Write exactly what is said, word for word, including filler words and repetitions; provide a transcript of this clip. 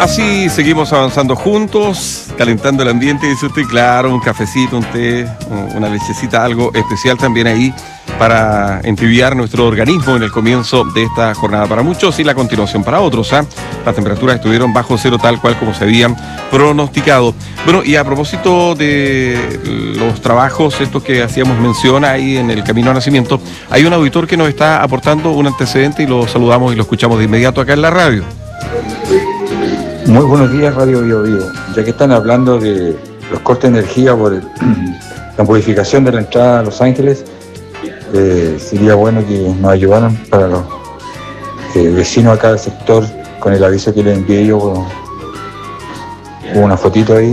así seguimos avanzando juntos, calentando el ambiente, dice usted, claro, un cafecito, un té, una lechecita, algo especial también ahí para entibiar nuestro organismo en el comienzo de esta jornada para muchos y la continuación para otros. ¿eh? Las temperaturas estuvieron bajo cero tal cual como se habían pronosticado. Bueno, y a propósito de los trabajos, estos que hacíamos mención ahí en el Camino a Nacimiento, hay un auditor que nos está aportando un antecedente y lo saludamos y lo escuchamos de inmediato acá en la radio. Muy buenos días, Radio Bio Bio. Ya que están hablando de los cortes de energía por el, la modificación de la entrada a Los Ángeles, eh, sería bueno que nos ayudaran para los eh, vecinos acá del sector con el aviso que les envié yo, con una fotito ahí.